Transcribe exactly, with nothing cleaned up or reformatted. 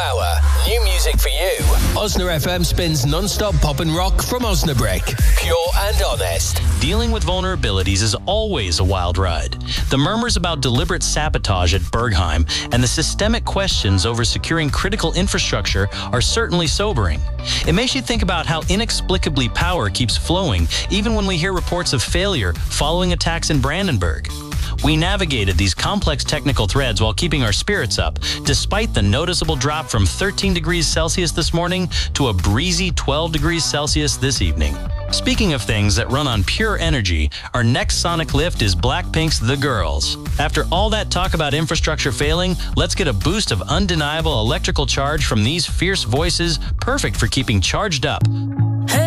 hour. New music for you. Osna F M spins non-stop pop and rock from Osnabrück. Pure and honest. Dealing with vulnerabilities is always a wild ride. The murmurs about deliberate sabotage at Bergheim and the systemic questions over securing critical infrastructure are certainly sobering. It makes you think about how inexplicably power keeps flowing even when we hear reports of failure following attacks in Brandenburg. We navigated these complex technical threads while keeping our spirits up, despite the noticeable drop from thirteen degrees Celsius this morning to a breezy twelve degrees Celsius this evening. Speaking of things that run on pure energy, our next sonic lift is Blackpink's The Girls. After all that talk about infrastructure failing, let's get a boost of undeniable electrical charge from these fierce voices, perfect for keeping charged up.